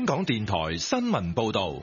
香港電台新聞報道。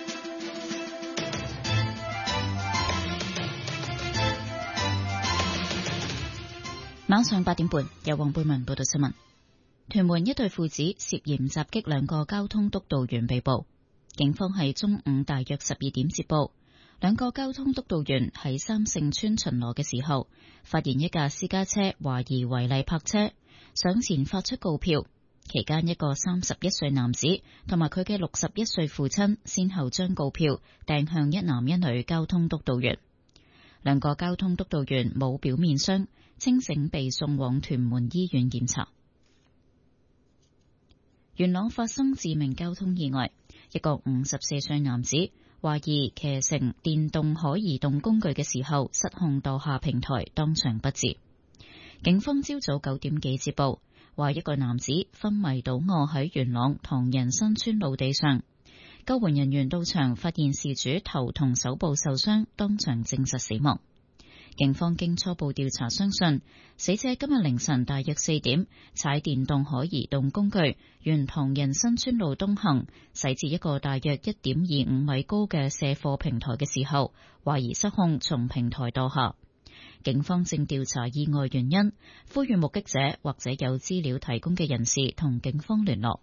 晚上8點半，由黃貝文報道新聞。屯門一對父子涉嫌襲擊2個交通督導員被捕，警方喺中午大約12點接報，2個交通督導員喺三聖村巡邏嘅時候，發現一架私家車懷疑違例泊車，上前發出告票。期間，一個31歲男子同埋佢嘅61歲父親，先後將告票掟向一男一女交通督導員。2個交通督導員冇表面傷，清醒被送往屯門醫院檢查。元朗發生致命交通意外，一個54歲男子懷疑騎乘電動可移動工具嘅時候失控墮下平台，當場不治。警方朝早9點幾接報，話一個男子昏迷倒卧喺元朗唐人新村路地上，救援人員到場發現事主頭同手部受傷，當場證實死亡。警方經初步調查相信，死者今日凌晨大約4點踩電動可移動工具沿唐人新村路東行，駛至一個大約 1.25 米高嘅卸貨平台嘅時候，懷疑失控從平台墮下。警方正調查意外原因，呼籲目擊者或者有資料提供嘅人士同警方聯絡。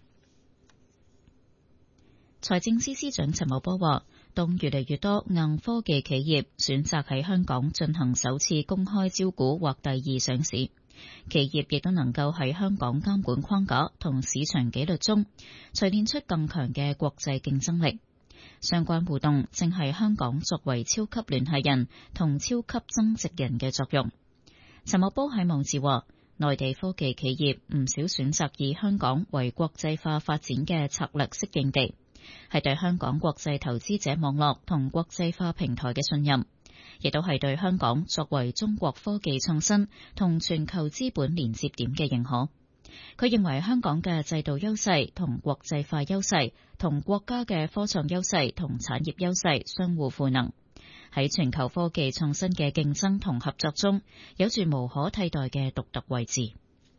財政司司長陳茂波話，當越嚟越多硬科技企業選擇喺香港進行首次公開招股或第2上市，企業亦都能夠喺香港監管框架同市場紀律中錘煉出更強嘅國際競爭力。相關互動正係香港作為超級聯繫人同超級增值人嘅作用。陳茂波喺網誌話，內地科技企業唔少選擇以香港為國際化發展嘅策略適應地，係對香港國際投資者網絡同國際化平台嘅信任，亦都係對香港作為中國科技創新同全球資本連接點嘅認可。佢認為香港嘅制度優勢同國際化優勢同國家嘅科創優勢同產業優勢相互賦能，喺全球科技創新嘅競爭同合作中有住無可替代嘅獨特位置。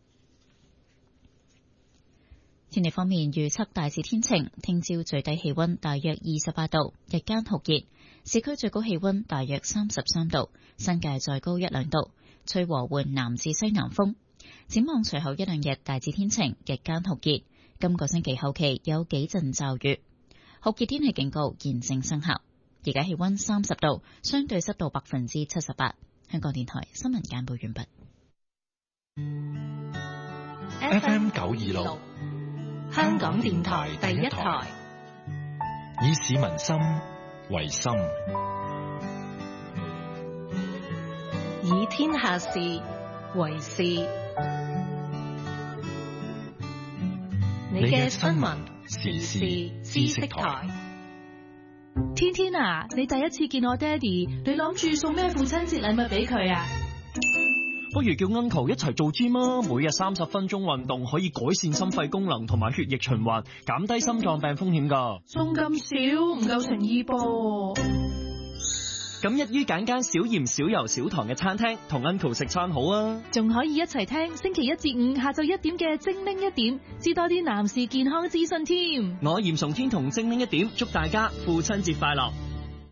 天氣方面，預測大致天晴，聽朝最低氣溫大約28度，日間酷熱，市區最高氣溫大約33度，新界再高1-2度，吹和緩南至西南風。展望隨後1-2日大致天晴，日間酷熱，今個星期後期有幾陣驟雨，酷熱天氣警告現正生效。而家氣溫30度，相對濕度78%。香港電台新聞簡報完畢。 FM 926， 香港電台第一台， 以市民心為心， 以天下事為事。你嘅新聞時事知識台。 天天啊，你第一次見我爹哋，你諗住送咩父親節禮物俾佢啊？ 不如叫 Uncle 一齊做 gym 啊！每日30分鐘運動可以改善心肺功能同埋血液循環，減低心臟病風險㗎。 送咁少唔夠誠意噃。 咁一於揀間少鹽少油少糖嘅餐廳，同 Uncle 食餐好啊！ 仲可以一齊聽星期1至5下晝1點嘅精靈一點，知多啲男士健康資訊添。 我嚴崇天同精靈一點，祝大家父親節快樂。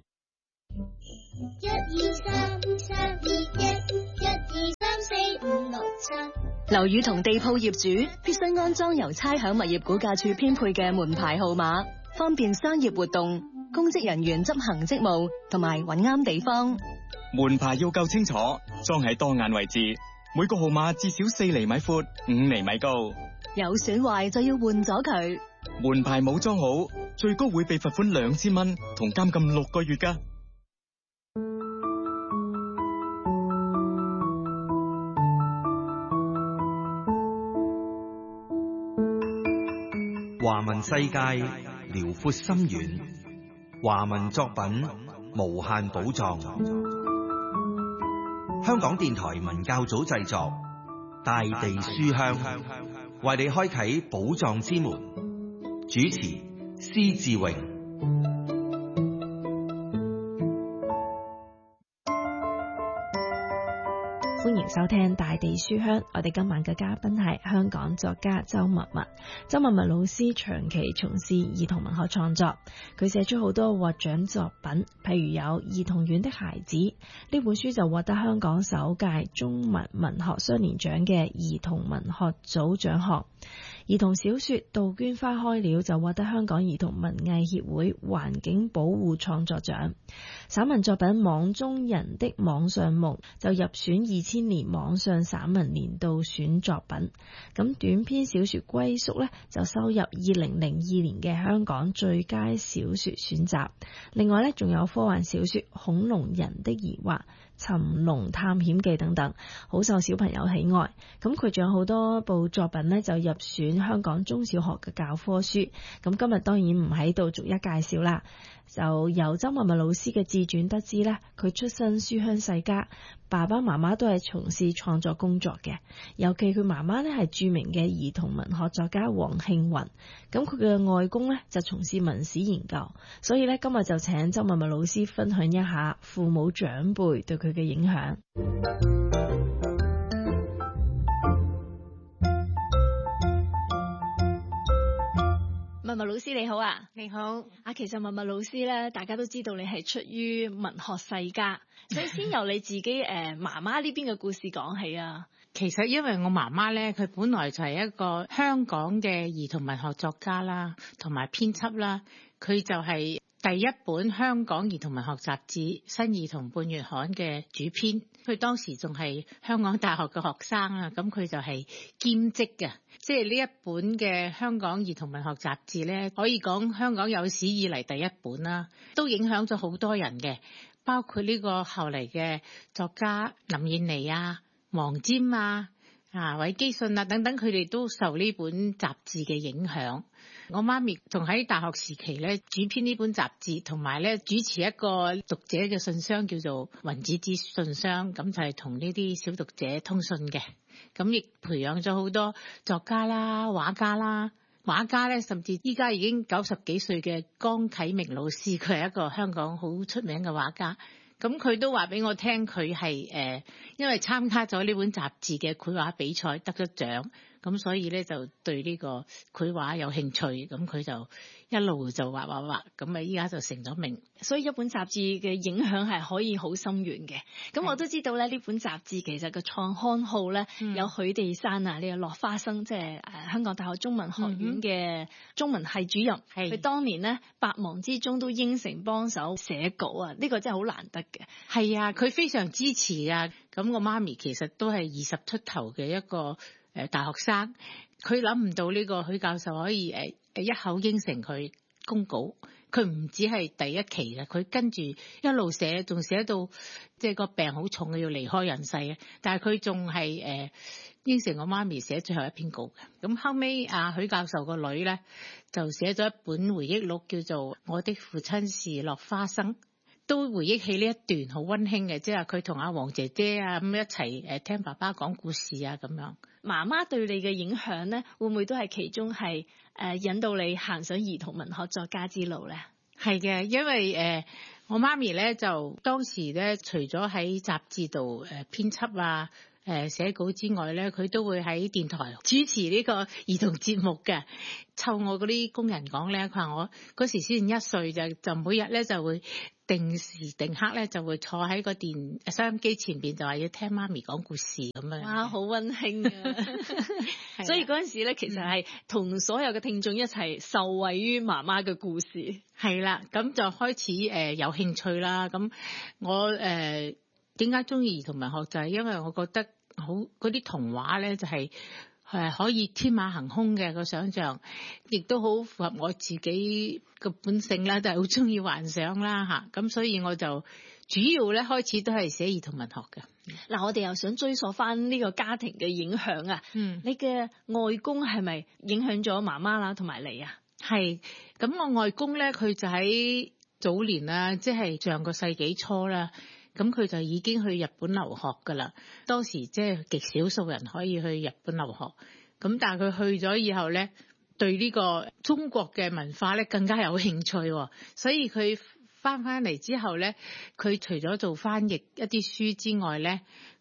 1、2、3、3、2、1、1、2、3、4、5、6、7。 樓宇同地鋪業主必須安裝由差餉物業估價署編配嘅門牌號碼，方便商業活動、公職人員執行職務同埋揾啱地方。 門牌要夠清楚，裝喺當眼位置，每個號碼至少4厘米闊、5厘米高。 有損壞就要換咗佢。 門牌冇裝好，最高會被罰款2000蚊同監禁6個月㗎。 華文世界遼闊深遠，華文作品無限寶藏。香港電台文教組製作《大地書香》，為你開啟寶藏之門。主持施志榮。 歡迎迎收聽大地書香。我哋今晚嘅嘉賓係香港作家周蜜蜜。周蜜蜜老師長期從事兒童文學創作，佢寫出好多獲獎作品，譬如有《兒童院的孩子》呢本書就獲得香港首屆中文文學雙年獎嘅兒童文學組獎項。兒童小說《杜鵑花開了》就獲得香港兒童文藝協會環境保護創作獎。散文作品《網中人的網上夢》就入選2000年網上散文年度選作品。咁短篇小說《歸宿》呢就收入2002年嘅香港最佳小說選集。另外呢，仲有科幻小說《恐龍人的疑惑》、尋龍探險記等等，好受小朋友喜愛。咁佢仲有好多部作品呢就入選香港中小學嘅教科書。咁今日當然唔喺度逐一介紹啦，就由周蜜蜜老師嘅自傳得知呢，佢出身書香世家，爸爸媽媽都係從事創作工作嘅，尤其佢媽媽呢係著名嘅兒童文學作家黃慶雲，咁佢嘅外公呢就從事文史研究，所以呢，今日就請周蜜蜜老師分享一下父母長輩對佢嘅影響。蜜蜜老師你好啊。 你好啊，其實蜜蜜老師咧，大家都知道你係出於文學世家，所以先由你自己媽媽呢邊嘅故事講起啊。 其實因為我媽媽咧，佢本來就係一個香港嘅兒童文學作家啦，同埋編輯啦，佢就係第一本香港兒童文學雜誌《新兒童半月刊》嘅主編。佢當時仲係香港大學嘅學生啊，咁佢就係兼職嘅。即係呢一本嘅香港兒童文學雜誌咧，可以講香港有史以嚟第一本啦，都影響咗好多人嘅，包括呢個後嚟嘅作家林燕妮啊、黃霑啊、韋基舜啊等等，佢哋都受呢本雜誌嘅影響。我媽咪仲喺大學時期咧主編呢本雜誌，同埋咧主持一個讀者嘅信箱叫做雲子子信箱，咁就係同呢啲小讀者通訊嘅。咁亦培養咗好多作家啦、畫家啦。畫家咧，甚至依家已經90幾歲嘅江啟明老師，佢係一個香港好出名嘅畫家。咁佢都話俾我聽，佢係因為參加咗呢本雜誌嘅繪畫比賽得咗獎，咁所以咧就對呢個繪畫有興趣，咁佢就一路就畫，咁啊依家就成咗名。 所以一本雜誌嘅影響係可以好深遠嘅。咁我都知道咧，呢本雜誌其實個創刊號咧有許地山啊，呢個落花生，即係香港大學中文學院嘅中文系主任。佢當年咧百忙之中都應承幫手寫稿啊，呢個真係好難得嘅。 係啊，佢非常支持啊。咁我媽咪其實都係20出頭嘅一個大學生，佢諗唔到呢個許教授可以一口應承佢公稿。佢唔止係第一期嘅，佢跟住一路寫，仲寫到即係個病好重嘅要離開人世啊！但係佢仲係應承我媽咪寫最後一篇稿嘅。咁後尾許教授個女咧就寫咗一本回憶錄，叫做《我的父親是落花生》，都回憶起呢一段好溫馨嘅，即係佢同阿黃姐姐啊咁一齊聽爸爸講故事啊咁樣。 媽媽對你嘅影響咧，會唔會都係其中係引導你行上兒童文學作家之路咧？ 係嘅，因為我媽咪咧就當時咧除咗喺雜誌度編輯啊寫稿之外咧，佢都會喺電台主持呢個兒童節目嘅。湊我嗰啲工人講咧，佢話我嗰時先1歲就每日咧就會定時定刻咧就會坐喺個收音機前邊，就話要聽媽咪講故事咁樣。 哇，好溫馨啊！所以嗰陣時咧，其實係同所有嘅聽眾一齊受惠於媽媽嘅故事。 係啦，咁就開始有興趣啦。咁我點解中意兒童文學就係因為我覺得好嗰啲童話咧就係可以天馬行空嘅個想像，亦都好符合我自己個本性啦，就係好中意幻想啦嚇。咁所以我就主要咧開始都係寫兒童文學嘅。 嗱，我哋又想追溯翻呢個家庭嘅影響啊。你嘅外公係咪影響咗媽媽啦同埋你啊？ 係，咁我外公咧佢就喺早年啦，即係上個世紀初啦。咁佢就已經去日本留學㗎啦。當時即係極少數人可以去日本留學，咁但係佢去咗以後咧，對呢個中國嘅文化咧更加有興趣喎。所以佢翻嚟之後咧，佢除咗做翻譯一啲書之外咧，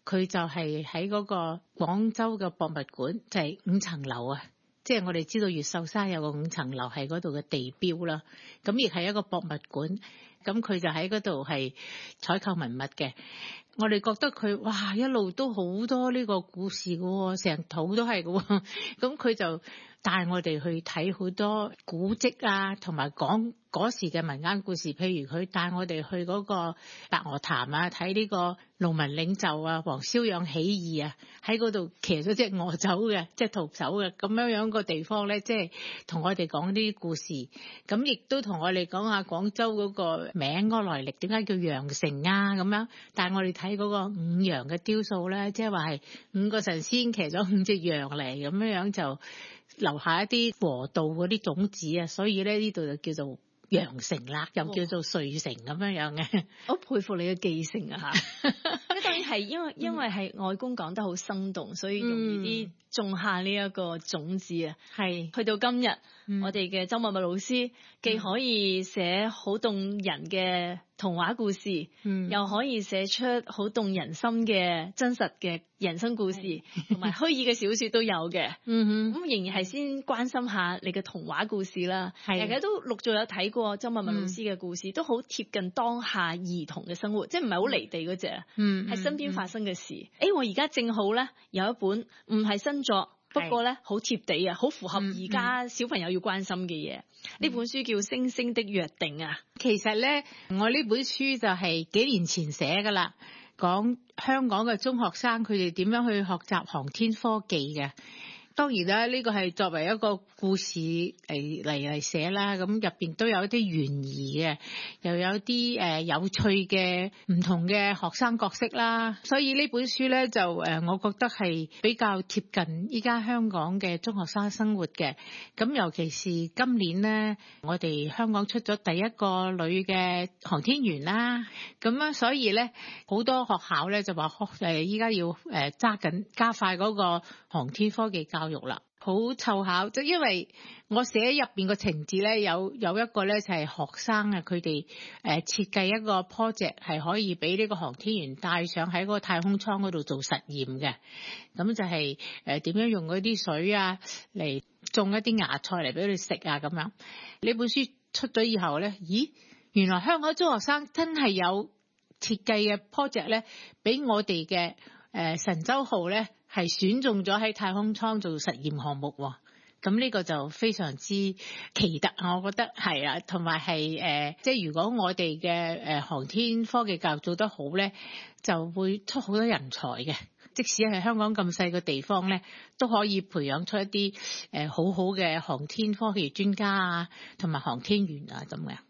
佢就係喺嗰個廣州嘅博物館，就係5層樓啊。即係我哋知道越秀山有個5層樓係嗰度嘅地標啦，咁亦係一個博物館。咁佢就喺嗰度係採購文物嘅。我哋覺得佢哇一路都好多呢個故事嘅喎，成肚都係嘅喎。咁佢就帶我哋去睇好多古蹟啊，同埋講嗰時嘅民間故事。譬如佢帶我哋去嗰個白鵝潭啊，睇呢個農民領袖啊，黃蕭養起義啊，喺嗰度騎咗隻鵝走嘅，即係逃走嘅咁樣個地方咧，即係同我哋講啲故事。咁亦都同我哋講下廣州嗰個名嗰個來歷，點解叫羊城啊咁樣。但係我哋睇嗰個5羊嘅雕塑咧，即係話係5個神仙騎咗5隻羊嚟，咁樣就留下一啲和道嗰啲種子啊，所以咧呢度就叫做羊城啦，又叫做穗城咁樣嘅。 我佩服你嘅記性啊嚇！當然係因為係外公講得好生動，所以容易啲種下呢一個種子啊。係去到今日，我哋嘅周默默老師既可以寫好動人嘅童話故事，又可以寫出好動人心嘅真實嘅人生故事，同埋虛擬嘅小說都有嘅。咁仍然係先關心下你嘅童話故事啦。大家都陸續有睇過周默默老師嘅故事，都好貼近當下兒童嘅生活，即係唔係好離地嗰隻，係身邊發生嘅事。我而家正好咧有一本唔係新作，不過咧好貼地啊，好符合而家小朋友要關心嘅嘢。呢本書叫《星星的約定》啊。 其實咧，我呢本書就係幾年前寫噶啦，講香港嘅中學生佢哋點樣去學習航天科技嘅。當然啦，呢個係作為一個故事嚟寫啦，咁入邊都有一啲懸疑嘅，又有啲有趣嘅唔同嘅學生角色啦。所以呢本書咧就我覺得係比較貼近依家香港嘅中學生生活嘅。咁尤其是今年咧，我哋香港出咗第一個女嘅航天員啦。咁樣所以咧，好多學校咧就話依家要加快嗰個航天科技教育啦，好湊巧，即因為我寫入邊個情節咧，有一個咧就係學生啊，佢哋設計一個 project 係可以俾呢個航天員帶上喺嗰個太空艙嗰度做實驗嘅。咁就係點樣用嗰啲水啊嚟種一啲芽菜嚟俾佢哋食啊咁樣。呢本書出咗以後咧，咦，原來香港中學生真係有設計嘅 project 咧，俾我哋嘅神舟號咧係選中咗喺太空艙做實驗項目喎。咁呢個就非常之奇特，我覺得係啊，同埋係即係如果我哋嘅航天科技教育做得好咧，就會出好多人才嘅。即使係香港咁細個地方咧，都可以培養出一啲好好嘅航天科技專家啊，同埋航天員啊咁嘅。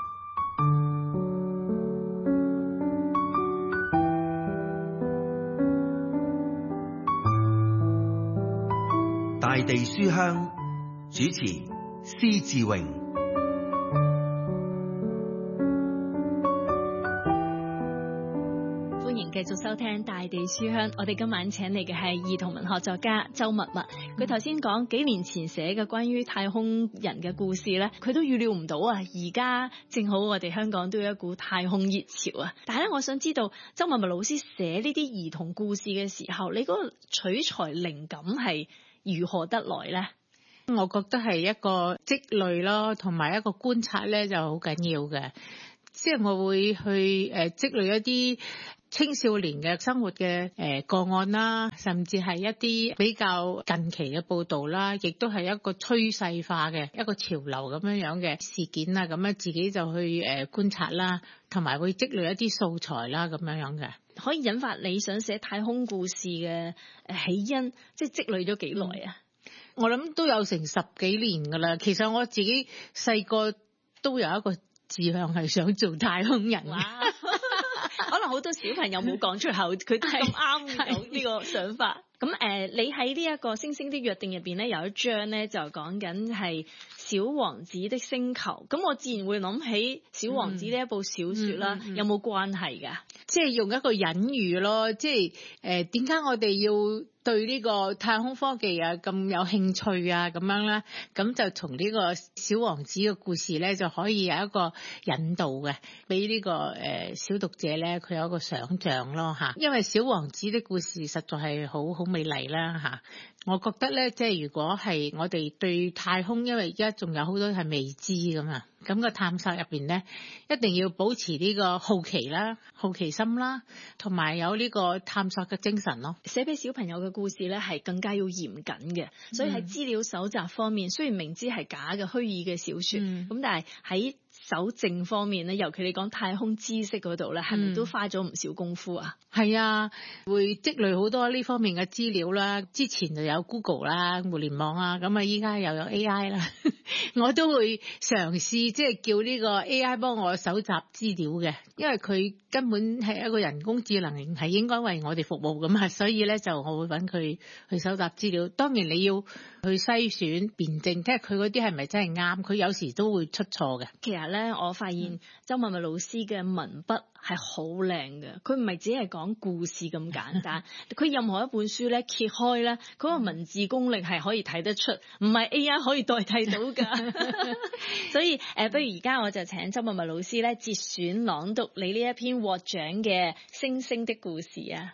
大地書香主持施志榮。 歡迎繼續收聽大地書香。我哋今晚請嚟嘅係兒童文學作家周默默。佢頭先講幾年前寫嘅關於太空人嘅故事咧，佢都預料唔到啊！而家正好我哋香港都有一股太空熱潮啊！但係咧，我想知道周默默老師寫呢啲兒童故事嘅時候，你嗰個取材靈感係如何得來咧？ 我覺得係一個積累咯，同埋一個觀察咧就好緊要嘅。即係我會去積累一啲青少年嘅生活嘅個案啦，甚至係一啲比較近期嘅報導啦，亦都係一個趨勢化嘅一個潮流咁樣嘅事件啊，咁樣自己就去觀察啦，同埋會積累一啲素材啦，咁樣嘅。 可以引發你想寫太空故事嘅起因，即係積累咗幾耐啊？ 我諗都有成10幾年㗎啦。其實我自己細個都有一個志向係想做太空人。 可能好多小朋友冇講出口，佢都咁啱有呢個想法。咁你喺呢一個《星星的約定》入邊咧，有一章咧就講緊係小王子的星球。咁我自然會諗起小王子呢一部小說啦，有冇關係㗎？ 即係用一個隱喻咯，即係點解我哋要對呢個太空科技啊咁有興趣啊咁樣啦，咁就從呢個小王子嘅故事咧就可以有一個引導嘅，俾呢個小讀者咧佢有一個想像咯嚇。因為小王子的故事實在係好美麗啦嚇。我覺得咧，即係如果係我哋對太空，因為而家仲有好多係未知㗎嘛，咁個探索入邊咧，一定要保持呢個好奇啦、好奇心啦，同埋有呢個探索嘅精神咯。 寫俾小朋友嘅故事咧，係更加要嚴謹嘅，所以喺資料搜集方面，雖然明知係假嘅虛擬嘅小說，咁但係喺搜證方面咧，尤其你講太空知識嗰度咧，係咪都花咗唔少功夫啊？ 係啊，會積累好多呢方面嘅資料啦。之前就有 Google 啦、互聯網啊，咁啊依家又有 AI 啦。我都會嘗試即係叫呢個 AI 幫我搜集資料嘅，因為佢根本係一個人工智能，係應該為我哋服務咁啊，所以咧就我會揾佢去搜集資料。當然你要去篩選辨證，睇下佢嗰啲係咪真係啱，佢有時都會出錯嘅。 其實咧，我發現周蜜蜜老師嘅文筆係好靚嘅，佢唔係只係講故事咁簡單，佢任何一本書咧揭開咧，佢個文字功力係可以睇得出，唔係 AI 可以代替到㗎。所以不如而家我就請周蜜蜜老師咧節選朗讀你呢一篇獲獎嘅《星星的故事》啊！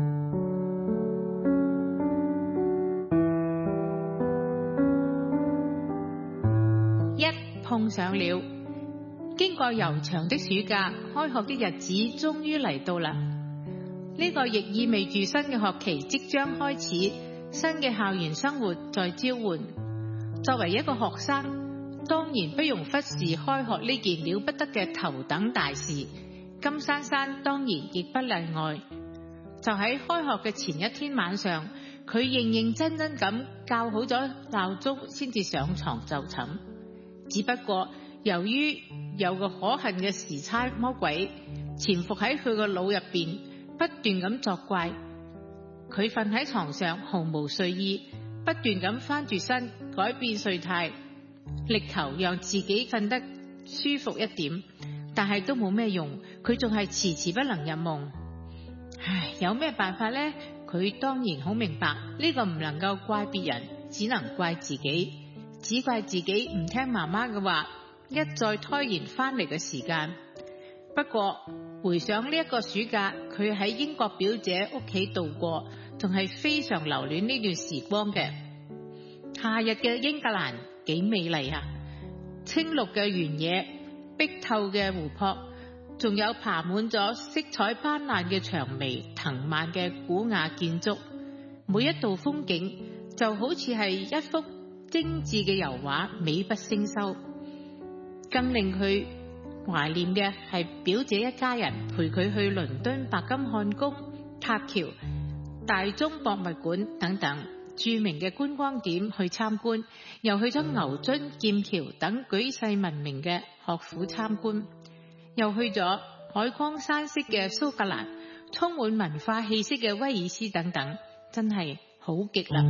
一碰上了。經過悠長的暑假，開學的日子終於嚟到啦。呢個亦意味住新嘅學期即將開始，新嘅校園生活在召喚。作為一個學生，當然不容忽視開學呢件了不得嘅頭等大事。金珊珊當然亦不例外。就喺開學嘅前一天晚上，佢認認真真咁校好咗鬧鐘，先至上床就寢。只不過由於有個可恨嘅時差魔鬼潛伏喺佢個腦入邊，不斷咁作怪。佢瞓喺床上毫無睡意，不斷咁翻住身改變睡態，力求讓自己瞓得舒服一點，但係都冇咩用，佢仲係遲遲不能入夢。唉，有咩辦法呢？佢當然好明白呢個唔能夠怪別人，只能怪自己，只怪自己唔聽媽媽嘅話，一再拖延翻嚟嘅時間。不過回想呢一個暑假，佢喺英國表姐屋企度過，仲係非常留戀呢段時光嘅。夏日嘅英格蘭幾美麗啊！青綠嘅原野，碧透嘅湖泊，仲有爬滿咗色彩斑斕嘅薔薇藤蔓嘅古雅建築，每一道風景就好似係一幅精緻嘅油畫，美不勝收。更令佢懷念嘅係表姐一家人陪佢去倫敦白金漢宮、塔橋、大鐘博物館等等著名嘅觀光點去參觀，又去咗牛津、劍橋等舉世聞名嘅學府參觀，又去咗海光山色嘅蘇格蘭、充滿文化氣息嘅威爾斯等等，真係好極啦！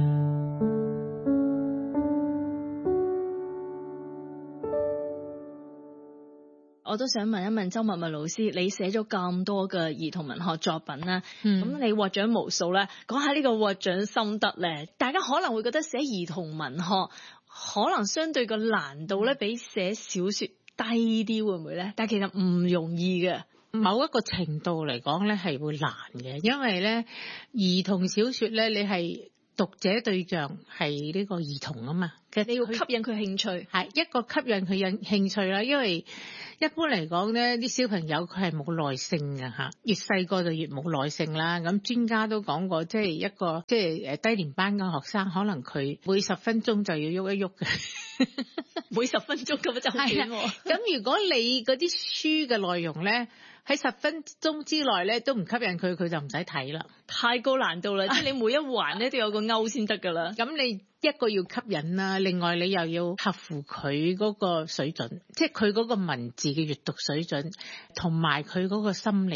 我都想問一問周蜜蜜老師，你寫咗咁多嘅兒童文學作品啦，咁你獲獎無數啦，講下呢個獲獎心得咧。大家可能會覺得寫兒童文學可能相對個難度咧比寫小說低啲，會唔會咧？但係其實唔容易嘅， 某一個程度嚟講咧係會難嘅，因為咧兒童小說咧你係讀者對象係呢個兒童啊嘛，其實你要吸引佢興趣， 係一個吸引佢興趣啦。因為一般嚟講咧，啲小朋友佢係冇耐性㗎吓，越細個就越冇耐性啦。咁專家都講過，即係一個即係低年班嘅學生，可能佢每10分鐘就要喐一喐嘅， 每10分鐘咁就短喎。 咁如果你嗰啲書嘅內容咧，喺10分鐘之內咧都唔吸引佢，佢就唔使睇啦。 太高難度啦，即係你每一環咧都有個勾先得噶啦。 咁你一個要吸引啦，另外你又要合乎佢嗰個水準，即係佢嗰個文字嘅閱讀水準，同埋佢嗰個心理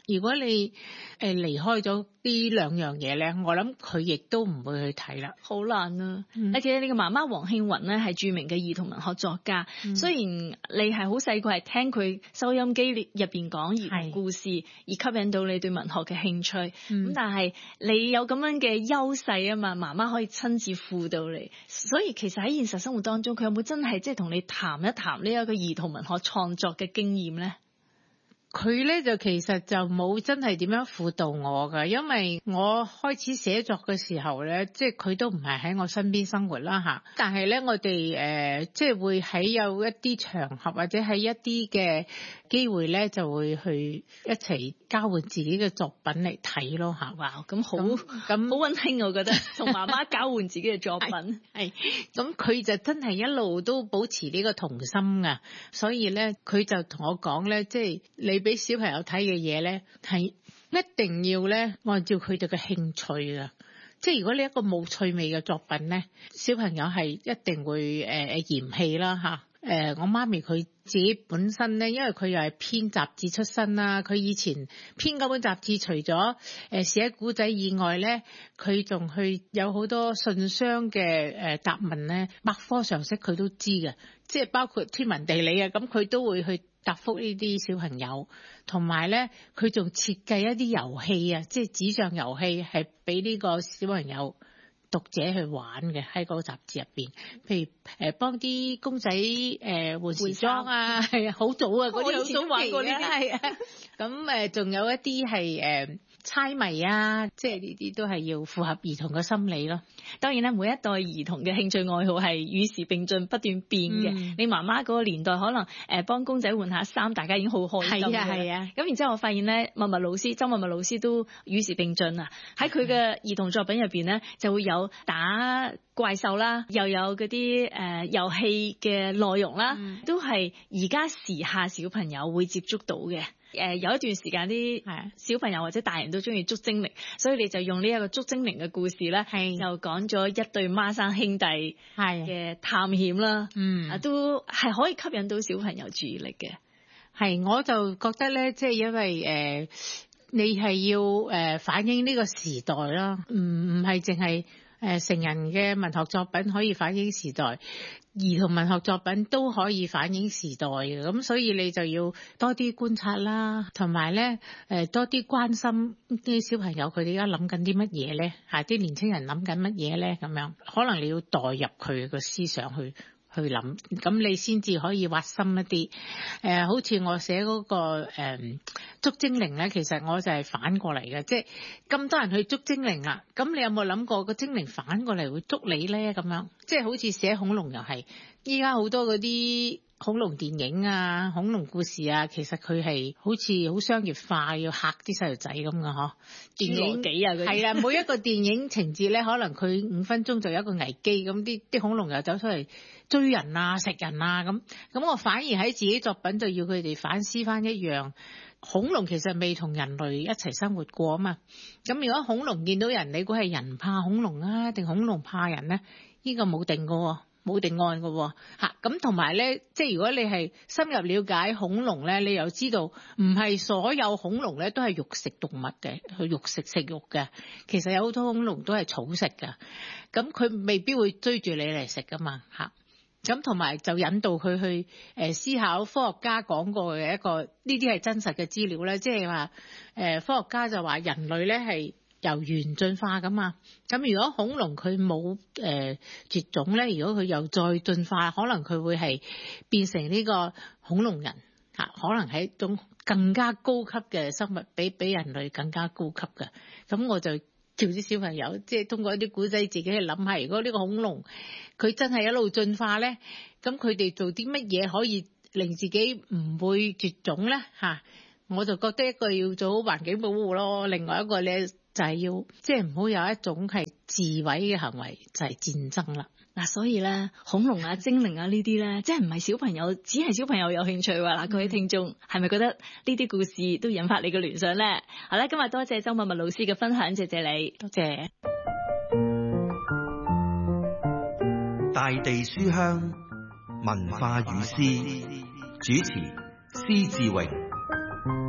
如果你離開咗呢兩樣嘢咧，我諗佢亦都唔會去睇啦。 好難啊！其實你嘅媽媽黃慶雲咧係著名嘅兒童文學作家，雖然你係好細個係聽佢收音機入邊講兒童故事而吸引到你對文學嘅興趣，咁但係你有咁樣嘅優勢啊嘛，媽媽可以親自輔導你，所以其實喺現實生活當中，佢有冇真係即係同你談一談呢一個兒童文學創作嘅經驗咧？ 佢咧就其實就冇真係點樣輔導我㗎，因為我開始寫作嘅時候咧，即係佢都唔係喺我身邊生活啦嚇。但係咧，我哋即係會喺有一啲場合或者喺一啲嘅機會咧，就會去一齊交換自己嘅作品嚟睇咯嚇。 哇！咁好溫馨，我覺得同媽媽交換自己嘅作品係咁，佢就真係一路都保持呢個童心㗎，所以咧佢就同我講咧，即係你俾小朋友睇嘅嘢咧，係一定要咧按照佢哋嘅興趣噶。即係如果你一個冇趣味嘅作品咧，小朋友係一定會嫌棄啦嚇。我媽咪佢自己本身咧，因為佢又係編雜誌出身啦，佢以前編嗰本雜誌除咗寫古仔以外咧，佢仲去有好多信箱嘅答問咧，百科常識佢都知嘅，即係包括天文地理啊，咁佢都會去答覆呢啲小朋友，同埋咧佢仲設計一啲遊戲啊，即係紙上遊戲係俾呢個小朋友讀者去玩嘅，喺嗰個雜誌入邊，譬如幫啲公仔換時裝啊，係啊，好早啊，嗰啲好早玩過呢啲係啊，咁仲有一啲係猜謎啊，即係呢啲都係要符合兒童嘅心理咯。 當然啦，每一代兒童嘅興趣愛好係與時並進，不斷變嘅。你媽媽嗰個年代可能幫公仔換下衫，大家已經好開心嘅。係啊。咁然之後我發現咧，周默默老師都與時並進啊。喺佢嘅兒童作品入邊咧，就會有打怪獸啦，又有嗰啲遊戲嘅內容啦，都係而家時下小朋友會接觸到嘅。有一段時間啲小朋友或者大人都中意捉精靈，所以你就用呢一個捉精靈嘅故事咧，就講咗一對孖生兄弟嘅探險啦，都係可以吸引到小朋友注意力嘅。 係，我就覺得咧，即係因為你係要反映呢個時代啦，唔係淨係成人嘅文學作品可以反映時代，兒童文學作品都可以反映時代嘅，咁所以你就要多啲觀察啦，同埋咧多啲關心啲小朋友佢哋而家諗緊啲乜嘢咧，啲年青人諗緊乜嘢咧，咁樣可能你要代入佢個思想去諗，咁你先至可以挖深一啲。好似我寫嗰個捉精靈咧，其實我就係反過嚟嘅，即係咁多人去捉精靈啦，咁你有冇諗過個精靈反過嚟會捉你咧？咁樣即係好似寫恐龍又係，依家好多嗰啲恐龍電影啊、恐龍故事啊，其實佢係好似好商業化，要嚇啲細路仔咁嘅嗬。電影幾啊？ 係啦，每一個電影情節咧，可能佢5分鐘就有一個危機，咁啲恐龍又走出嚟追人啊、食人啊咁我反而喺自己作品就要佢哋反思翻一樣，恐龍其實未同人類一齊生活過啊嘛。咁如果恐龍見到人，你估係人怕恐龍啊，定恐龍怕人咧？呢個冇定㗎，冇定案㗎嚇。咁同埋咧，即係如果你係深入了解恐龍咧，你又知道唔係所有恐龍咧都係肉食動物嘅，佢食肉嘅。其實有好多恐龍都係草食㗎，咁佢未必會追住你嚟食㗎嘛嚇。咁同埋就引導佢去思考科學家講過嘅一個，呢啲係真實嘅資料咧，即係話科學家就話人類咧係由猿進化㗎嘛。咁如果恐龍佢冇絕種咧，如果佢又再進化，可能佢會係變成呢個恐龍人嚇，可能係一種更加高級嘅生物，比人類更加高級嘅。咁我就叫啲小朋友，即係通過一啲古仔自己去諗下，如果呢個恐龍佢真係一路進化咧，咁佢哋做啲乜嘢可以令自己唔會絕種咧嚇？我就覺得一個要做好環境保護咯，另外一個咧就係要即係唔好有一種係自毀嘅行為，就係戰爭啦。 嗱，所以咧恐龍啊、精靈啊呢啲咧，即係唔係小朋友，只係小朋友有興趣喎。嗱，各位聽眾係咪覺得呢啲故事都引發你嘅聯想咧？好啦，今日多謝周默默老師嘅分享，謝謝你， 多謝。 大地書香文化與詩，主持施志榮。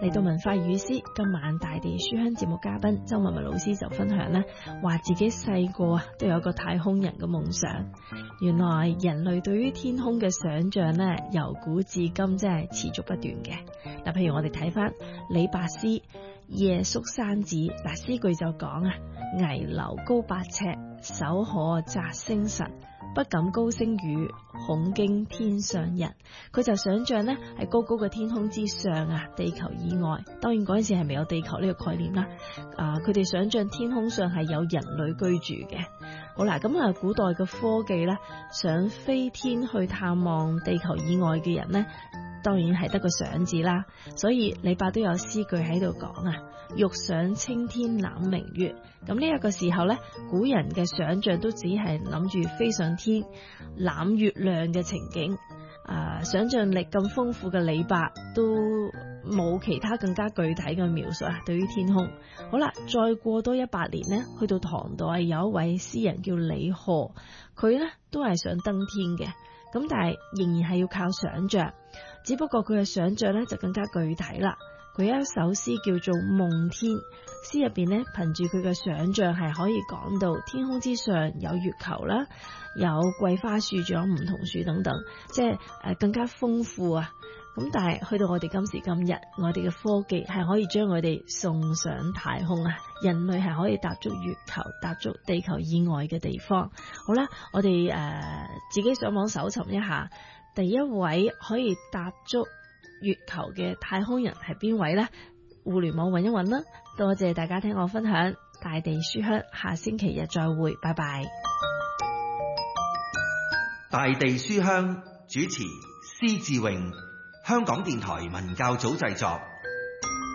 嚟到文化語師，今晚大地書香節目嘉賓周文文老師就分享呢，話自己細個都有個太空人嘅夢想。原來人類對於天空嘅想像呢，由古至今真係持續不斷嘅。嗱，譬如我哋睇翻李白詩《夜宿山子》，嗱，詩句就講啊，危樓高8尺，手可摘星辰。不敢高聲語，恐驚天上人。佢就想象呢，喺高高嘅天空之上啊，地球以外，當然嗰陣時係未有地球呢個概念啦。佢哋想象天空上係有人類居住嘅。好啦，咁啊，古代嘅科技呢，想飛天去探望地球以外嘅人呢，當然係得個想字啦。所以李白都有詩句喺度講啊，欲上青天攬明月。咁呢一個時候呢，古人嘅想像都只係諗住飛上天攬月亮嘅情景。想像力咁豐富嘅李白都冇其他更加具體嘅描述啊。對於天空，好啦，再過多100年呢，去到唐代有一位詩人叫李賀，佢呢都係想登天嘅，咁但係仍然係要靠想像，只不過佢嘅想像呢就更加具體啦。佢有一首詩叫做《夢天》，詩入邊呢，憑住佢嘅想像係可以講到天空之上有月球啦，有桂花樹，仲有梧桐樹等等，即係更加豐富啊！咁但係去到我哋今時今日，我哋嘅科技係可以將我哋送上太空啊！人類係可以踏足月球，踏足地球以外嘅地方。好啦，我哋自己上網搜尋一下，第一位可以踏足月球嘅太空人係邊位呢？互聯網揾一揾啦。多謝大家聽我分享，大地書香，下星期日再會，拜拜。 大地書香主持施志榮，香港電台文教組製作。